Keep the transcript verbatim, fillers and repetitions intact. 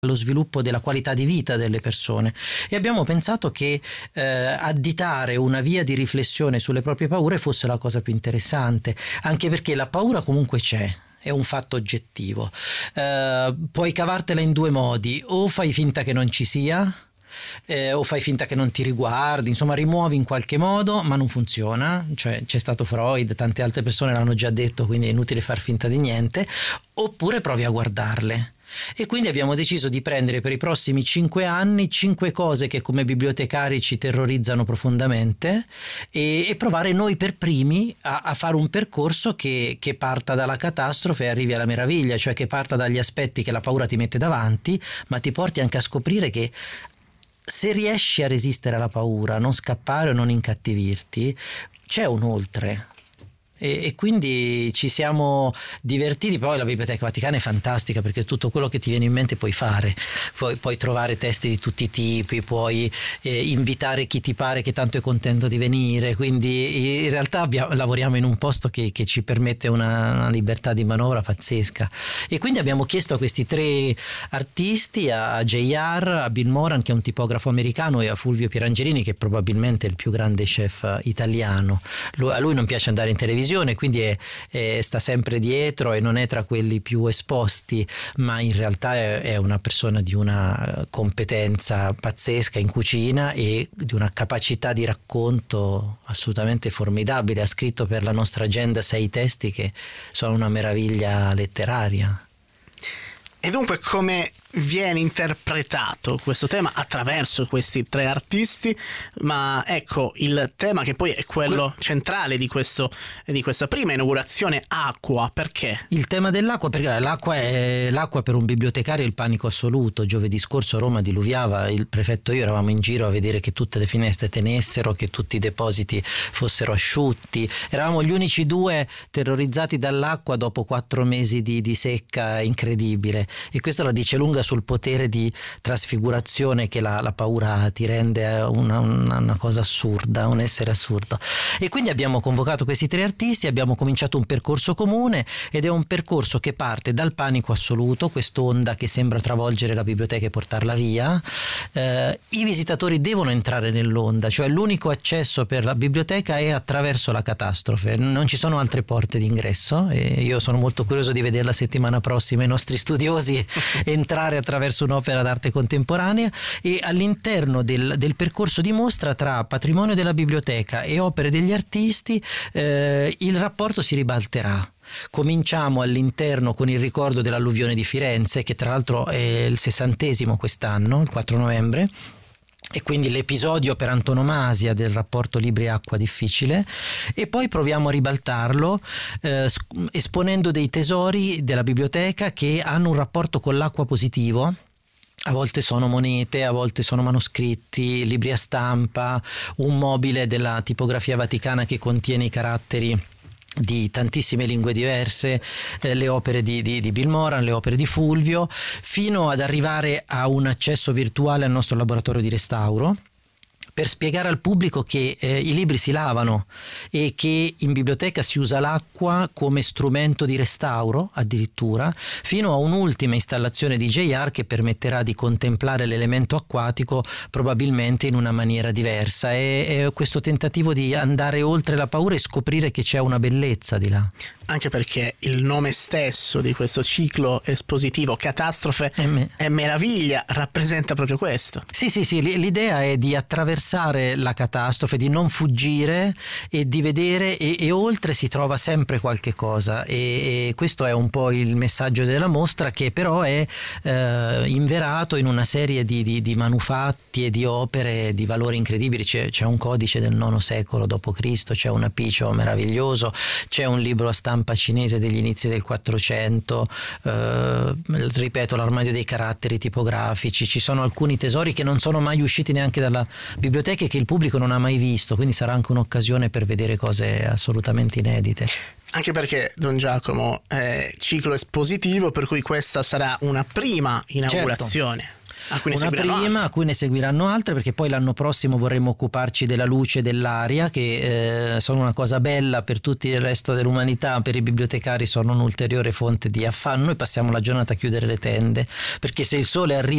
allo sviluppo della qualità di vita delle persone, e abbiamo pensato che eh, additare una via di riflessione sulle proprie paure fosse la cosa più interessante, anche perché la paura comunque c'è. È un fatto oggettivo. Eh, puoi cavartela in due modi: o fai finta che non ci sia, eh, o fai finta che non ti riguardi, insomma rimuovi in qualche modo, ma non funziona. Cioè, c'è stato Freud, tante altre persone l'hanno già detto, quindi è inutile far finta di niente. Oppure provi a guardarle. E quindi abbiamo deciso di prendere per i prossimi cinque anni cinque cose che come bibliotecari ci terrorizzano profondamente e, e provare noi per primi a, a fare un percorso che, che parta dalla catastrofe e arrivi alla meraviglia, cioè che parta dagli aspetti che la paura ti mette davanti, ma ti porti anche a scoprire che se riesci a resistere alla paura, a non scappare o non incattivirti, c'è un oltre. E, e quindi ci siamo divertiti. Poi la Biblioteca Vaticana è fantastica, perché tutto quello che ti viene in mente puoi fare, puoi, puoi trovare testi di tutti i tipi, puoi eh, invitare chi ti pare che tanto è contento di venire, quindi in realtà abbiamo, lavoriamo in un posto che, che ci permette una, una libertà di manovra pazzesca. E quindi abbiamo chiesto a questi tre artisti, a J R, a Bill Moran che è un tipografo americano, e a Fulvio Pierangelini che è probabilmente il più grande chef italiano. Lui, a lui non piace andare in televisione, quindi è, è, sta sempre dietro e non è tra quelli più esposti, ma in realtà è, è una persona di una competenza pazzesca in cucina e di una capacità di racconto assolutamente formidabile. Ha scritto per la nostra agenda sei testi che sono una meraviglia letteraria. E dunque come viene interpretato questo tema attraverso questi tre artisti? Ma ecco, il tema che poi è quello centrale di, questo, di questa prima inaugurazione, acqua, perché? Il tema dell'acqua, perché l'acqua è l'acqua per un bibliotecario è il panico assoluto. Giovedì scorso a Roma diluviava, il prefetto e io eravamo in giro a vedere che tutte le finestre tenessero, che tutti i depositi fossero asciutti. Eravamo gli unici due terrorizzati dall'acqua dopo quattro mesi di, di secca incredibile, e questo la dice lunga sul potere di trasfigurazione che la, la paura ti rende una, una, una cosa assurda, un essere assurdo. E quindi abbiamo convocato questi tre artisti, abbiamo cominciato un percorso comune, ed è un percorso che parte dal panico assoluto, quest'onda che sembra travolgere la biblioteca e portarla via. Eh, i visitatori devono entrare nell'onda, cioè l'unico accesso per la biblioteca è attraverso la catastrofe, non ci sono altre porte d'ingresso, e io sono molto curioso di vedere la settimana prossima i nostri studiosi entrare attraverso un'opera d'arte contemporanea. E all'interno del, del percorso di mostra tra patrimonio della biblioteca e opere degli artisti eh, il rapporto si ribalterà. Cominciamo all'interno con il ricordo dell'alluvione di Firenze, che tra l'altro è il sessantesimo quest'anno, il quattro novembre, e quindi l'episodio per antonomasia del rapporto libri-acqua difficile, e poi proviamo a ribaltarlo eh, esponendo dei tesori della biblioteca che hanno un rapporto con l'acqua positivo. A volte sono monete, a volte sono manoscritti, libri a stampa, un mobile della tipografia vaticana che contiene i caratteri di tantissime lingue diverse, eh, le opere di, di, di Bill Moran, le opere di Fulvio, fino ad arrivare a un accesso virtuale al nostro laboratorio di restauro, per spiegare al pubblico che eh, i libri si lavano e che in biblioteca si usa l'acqua come strumento di restauro, addirittura, fino a un'ultima installazione di J R che permetterà di contemplare l'elemento acquatico probabilmente in una maniera diversa. È, è questo tentativo di andare oltre la paura e scoprire che c'è una bellezza di là. Anche perché il nome stesso di questo ciclo espositivo, Catastrofe e Meraviglia, rappresenta proprio questo. Sì, sì, sì, l'idea è di attraversare la catastrofe, di non fuggire e di vedere, e, e oltre si trova sempre qualche cosa, e, e questo è un po' il messaggio della mostra, che però è eh, inverato in una serie di, di, di manufatti e di opere di valori incredibili. C'è, c'è un codice del nono secolo dopo Cristo, c'è un appicio meraviglioso, c'è un libro a stampa cinese degli inizi del quattrocento, eh, ripeto, l'armadio dei caratteri tipografici. Ci sono alcuni tesori che non sono mai usciti neanche dalla biblioteca e che il pubblico non ha mai visto, quindi sarà anche un'occasione per vedere cose assolutamente inedite. Anche perché, Don Giacomo, è ciclo espositivo, per cui questa sarà una prima inaugurazione. Certo. A cui ne una prima altre. A cui ne seguiranno altre, perché poi l'anno prossimo vorremmo occuparci della luce e dell'aria, che eh, sono una cosa bella per tutto il resto dell'umanità, per i bibliotecari sono un'ulteriore fonte di affanno. Noi passiamo la giornata a chiudere le tende, perché se il sole arriva